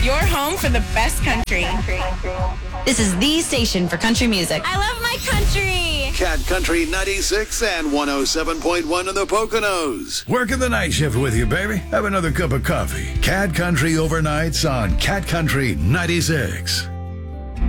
your home for the best country. This is the station for country music. I love my country. Cat Country 96 and 107.1 in the Poconos. Working the night shift with you, baby. Have another cup of coffee. Cat Country overnights on Cat Country 96.